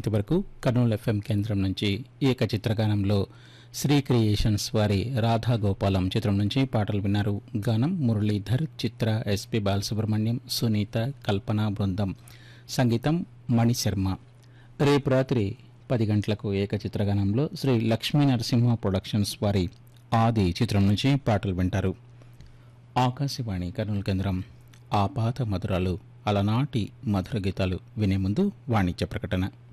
ఇంతవరకు కర్నూలు ఎఫ్ఎం కేంద్రం నుంచి ఏకచిత్రగానంలో శ్రీ క్రియేషన్స్ వారి రాధా గోపాలం చిత్రం నుంచి పాటలు విన్నారు. గానం మురళీధర్, చిత్ర, ఎస్పి బాలసుబ్రహ్మణ్యం, సునీత, కల్పన బృందం. సంగీతం మణిశర్మ. రేపు రాత్రి 10 గంటలకు ఏకచిత్రగానంలో శ్రీ లక్ష్మీ నరసింహ ప్రొడక్షన్స్ వారి ఆది చిత్రం నుంచి పాటలు వింటారు. ఆకాశవాణి కర్నూలు కేంద్రం. ఆ పాత మధురాలు, అలనాటి మధుర గీతాలు వినే ముందు వాణిజ్య ప్రకటన.